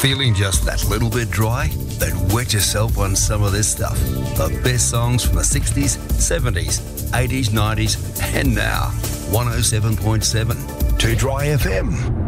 Feeling just that little bit dry? Then wet yourself on some of this stuff. The best songs from the 60s, 70s, 80s, 90s, and now. 107.7 To Dry FM.